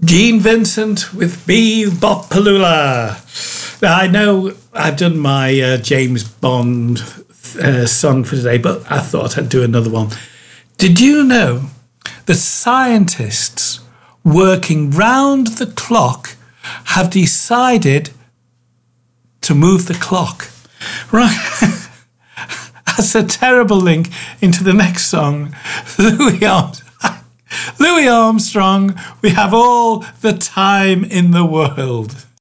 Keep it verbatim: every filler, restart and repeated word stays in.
Gene Vincent with Be Bop Paloola. Now, I know I've done my uh, James Bond uh, song for today, but I thought I'd do another one. Did you know that scientists working round the clock have decided to move the clock? Right. That's a terrible link into the next song. Louis Armstrong. Louis Armstrong, we have all the time in the world.